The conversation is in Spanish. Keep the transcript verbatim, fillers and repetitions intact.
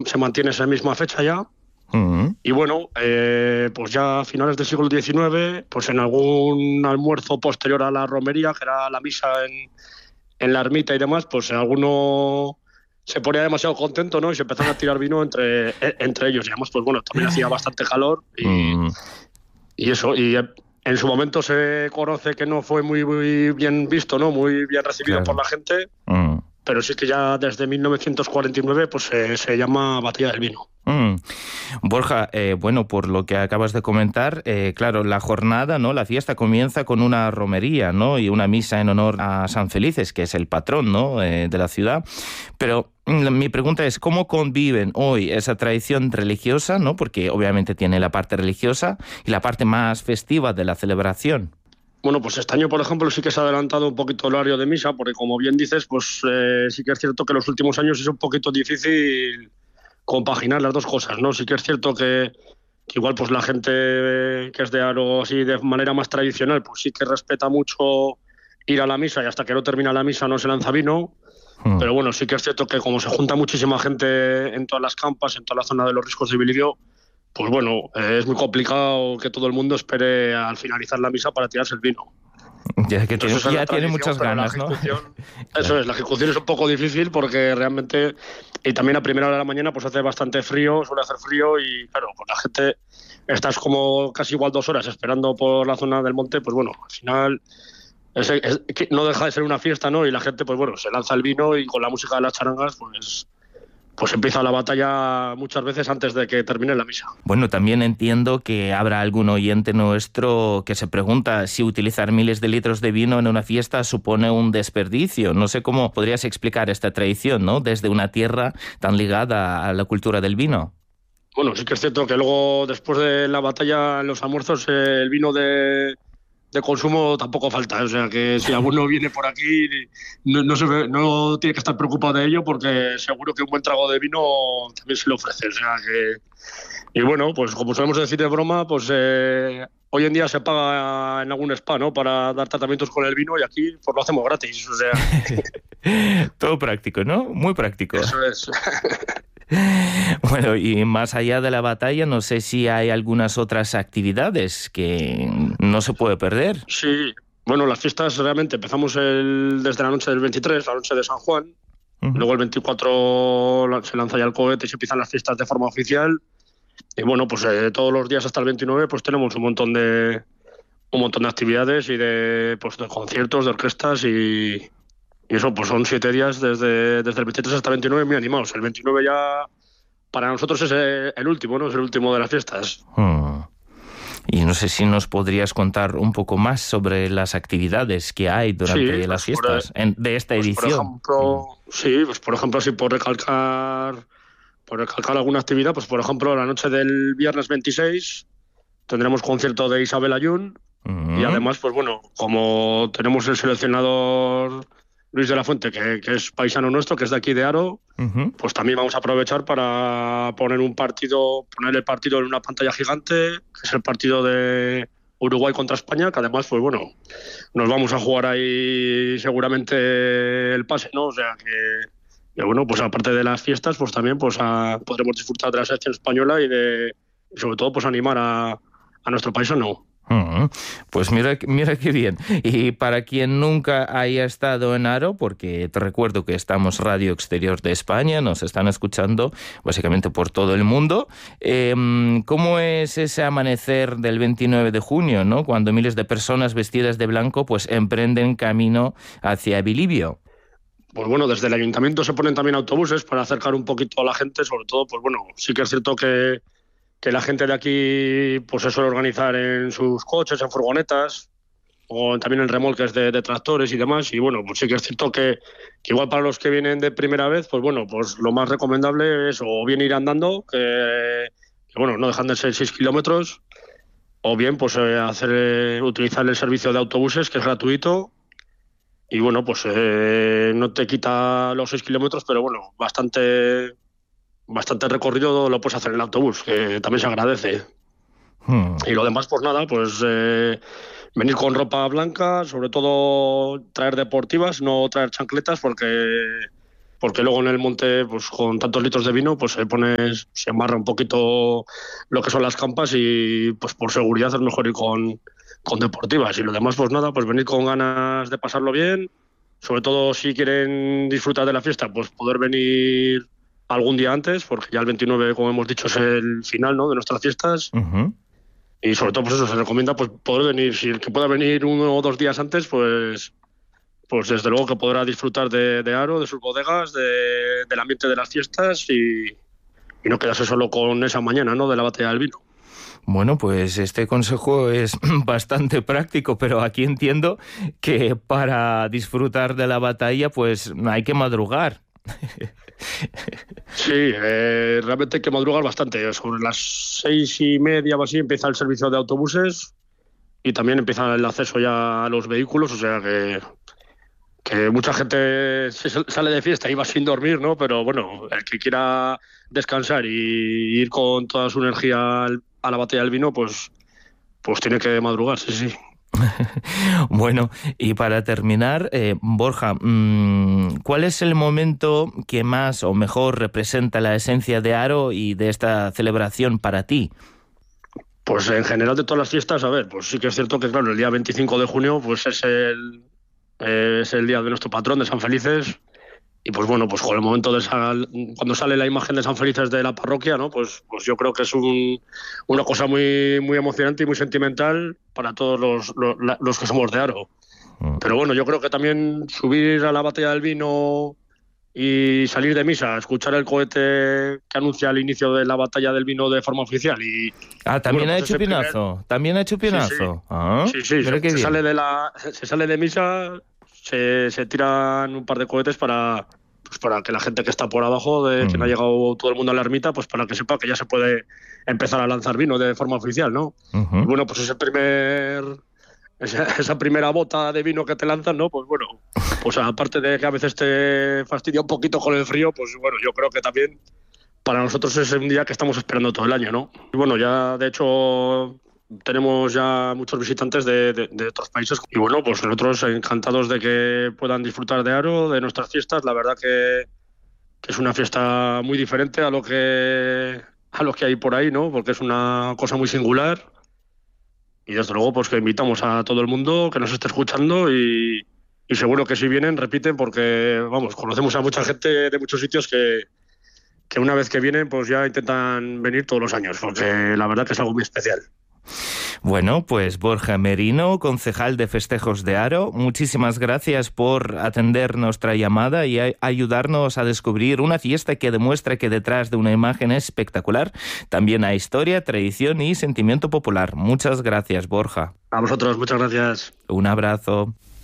se mantiene esa misma fecha ya. Uh-huh. Y bueno, eh, pues ya a finales del siglo diecinueve, pues en algún almuerzo posterior a la romería, que era la misa en, en la ermita y demás, pues alguno se ponía demasiado contento, ¿no? Y se empezaron a tirar vino entre, entre ellos. Y además, pues bueno, también hacía bastante calor y, uh-huh. y eso. Y en su momento se conoce que no fue muy, muy bien visto, ¿no? Muy bien recibido, claro, por la gente. Uh-huh. Pero sí que ya desde mil novecientos cuarenta y nueve pues se, se llama Batalla del Vino. Mm. Borja, eh, bueno, por lo que acabas de comentar, eh, claro, la jornada, ¿no? La fiesta comienza con una romería, ¿no? Y una misa en honor a San Felices, que es el patrón, ¿no? Eh, de la ciudad. Pero mm, mi pregunta es, ¿cómo conviven hoy esa tradición religiosa, ¿no? Porque obviamente tiene la parte religiosa y la parte más festiva de la celebración. Bueno, pues este año, por ejemplo, sí que se ha adelantado un poquito el horario de misa, porque como bien dices, pues eh, sí que es cierto que los últimos años es un poquito difícil compaginar las dos cosas, ¿no? Sí que es cierto que, que igual pues la gente que es de Aro así de manera más tradicional, pues sí que respeta mucho ir a la misa y hasta que no termina la misa no se lanza vino. Hmm. Pero bueno, sí que es cierto que como se junta muchísima gente en todas las campas, en toda la zona de los Riscos de Bilibio, pues bueno, eh, es muy complicado que todo el mundo espere al finalizar la misa para tirarse el vino. Ya, que tiene, ya tiene muchas ganas, ¿no? Eso es, la ejecución es un poco difícil porque realmente, y también a primera hora de la mañana pues hace bastante frío, suele hacer frío y claro, pues la gente, estás como casi igual dos horas esperando por la zona del monte, pues bueno, al final es, es, no deja de ser una fiesta, ¿no? Y la gente pues bueno, se lanza el vino y con la música de las charangas pues... pues empieza la batalla muchas veces antes de que termine la misa. Bueno, también entiendo que habrá algún oyente nuestro que se pregunta si utilizar miles de litros de vino en una fiesta supone un desperdicio. No sé cómo podrías explicar esta tradición, ¿no? Desde una tierra tan ligada a la cultura del vino. Bueno, sí que es cierto que luego, después de la batalla, en los almuerzos, eh, el vino de... de consumo tampoco falta, o sea que si alguno viene por aquí no, no, se ve, no tiene que estar preocupado de ello porque seguro que un buen trago de vino también se le ofrece, o sea que... Y bueno, pues como solemos decir de broma, pues eh, hoy en día se paga en algún spa, ¿no? Para dar tratamientos con el vino y aquí pues lo hacemos gratis, o sea... Todo práctico, ¿no? Muy práctico. Eso es. Bueno, y más allá de la batalla, no sé si hay algunas otras actividades que no se puede perder. Sí, bueno, las fiestas realmente empezamos el, desde la noche del veintitrés, la noche de San Juan. Uh-huh. Luego el veinticuatro se lanza ya el cohete y se empiezan las fiestas de forma oficial. Y bueno, pues eh, todos los días hasta el veintinueve pues tenemos un montón de un montón de actividades y de, pues, de conciertos, de orquestas y... Y eso, pues son siete días desde, desde el veintitrés hasta el veintinueve muy animados. El veintinueve ya para nosotros es el último, ¿no? Es el último de las fiestas. Hmm. Y no sé si nos podrías contar un poco más sobre las actividades que hay durante sí, las pues fiestas por, en, de esta pues edición. Por ejemplo, hmm. Sí, pues por ejemplo, así por recalcar, por recalcar alguna actividad, pues por ejemplo, la noche del viernes veintiséis tendremos concierto de Isabel Ayun. Uh-huh. Y además, pues bueno, como tenemos el seleccionador... Luis de la Fuente, que, que es paisano nuestro, que es de aquí de Aro, uh-huh. pues también vamos a aprovechar para poner un partido, poner el partido en una pantalla gigante, que es el partido de Uruguay contra España, que además, pues bueno, nos vamos a jugar ahí seguramente el pase, ¿no? O sea que, que bueno, pues aparte de las fiestas, pues también pues a, podremos disfrutar de la selección española y de, y sobre todo, pues animar a, a nuestro paisano. Uh-huh. Pues mira, mira qué bien. Y para quien nunca haya estado en Aro, porque te recuerdo que estamos Radio Exterior de España, nos están escuchando básicamente por todo el mundo, eh, ¿cómo es ese amanecer del veintinueve de junio, ¿no? Cuando miles de personas vestidas de blanco pues emprenden camino hacia Bilibio? Pues bueno, desde el ayuntamiento se ponen también autobuses para acercar un poquito a la gente, sobre todo, pues bueno, sí que es cierto que que la gente de aquí pues se suele organizar en sus coches, en furgonetas, o también en remolques de, de tractores y demás. Y bueno, pues sí que es cierto que, que igual para los que vienen de primera vez, pues bueno, pues lo más recomendable es o bien ir andando, que, que bueno, no dejan de ser seis kilómetros, o bien pues eh, hacer eh, utilizar el servicio de autobuses, que es gratuito. Y bueno, pues eh, no te quita los seis kilómetros, pero bueno, bastante... bastante recorrido lo puedes hacer en el autobús, que también se agradece. Hmm. Y lo demás, pues nada, pues eh, venir con ropa blanca, sobre todo traer deportivas, no traer chancletas, porque porque luego en el monte, pues con tantos litros de vino, pues se pone, se amarra un poquito lo que son las campas y pues por seguridad es mejor ir con, con deportivas. Y lo demás, pues nada, pues venir con ganas de pasarlo bien, sobre todo si quieren disfrutar de la fiesta, pues poder venir algún día antes, porque ya el veintinueve, como hemos dicho, es el final, ¿no?, de nuestras fiestas. Uh-huh. Y sobre todo, pues eso, se recomienda pues poder venir, si el que pueda venir uno o dos días antes, pues pues desde luego que podrá disfrutar de, de Haro, de sus bodegas, de, del ambiente de las fiestas y, y no quedarse solo con esa mañana, ¿no?, de la batalla del vino. Bueno, pues este consejo es bastante práctico, pero aquí entiendo que para disfrutar de la batalla pues hay que madrugar. Sí, eh, realmente hay que madrugar bastante. Sobre las seis y media o así empieza el servicio de autobuses y también empieza el acceso ya a los vehículos, o sea que, que mucha gente se sale de fiesta y va sin dormir, ¿no? Pero bueno, el que quiera descansar y ir con toda su energía a la batalla del vino, pues, pues tiene que madrugar, sí, sí. Bueno, y para terminar, eh, Borja, mmm, ¿cuál es el momento que más o mejor representa la esencia de Haro y de esta celebración para ti? Pues en general de todas las fiestas, a ver, pues sí que es cierto que claro, el día veinticinco de junio pues es el, eh, es el día de nuestro patrón, de San Felices. Y pues bueno, pues con el momento de sal, cuando sale la imagen de San Felices de la parroquia, ¿no? Pues, pues yo creo que es un, una cosa muy, muy emocionante y muy sentimental para todos los, los, los que somos de Haro. Mm. Pero bueno, yo creo que también subir a la batalla del vino y salir de misa, escuchar el cohete que anuncia el inicio de la batalla del vino de forma oficial. Y, ah, también bueno, ha pues hecho pinazo, primer... también ha hecho pinazo. Sí, sí, ah, sí, sí se, se, sale de la, se sale de misa, se, se tiran un par de cohetes para... pues para que la gente que está por abajo, de quien uh-huh. ha llegado todo el mundo a la ermita, pues para que sepa que ya se puede empezar a lanzar vino de forma oficial, ¿no? Uh-huh. Y bueno, pues ese primer, esa, esa primera bota de vino que te lanzan, ¿no? Pues bueno, pues aparte de que a veces te fastidia un poquito con el frío, pues bueno, yo creo que también para nosotros es un día que estamos esperando todo el año, ¿no? Y bueno, ya de hecho tenemos ya muchos visitantes de, de, de otros países y bueno, pues nosotros encantados de que puedan disfrutar de Haro, de nuestras fiestas. La verdad que, que es una fiesta muy diferente a lo que a lo que hay por ahí, ¿no? Porque es una cosa muy singular y desde luego pues que invitamos a todo el mundo que nos esté escuchando y, y seguro que si vienen repiten porque vamos, conocemos a mucha gente de muchos sitios que que una vez que vienen pues ya intentan venir todos los años porque la verdad que es algo muy especial. Bueno, pues Borja Merino, concejal de Festejos de Haro, muchísimas gracias por atender nuestra llamada y a ayudarnos a descubrir una fiesta que demuestra que detrás de una imagen espectacular también hay historia, tradición y sentimiento popular. Muchas gracias, Borja. A vosotros, muchas gracias. Un abrazo.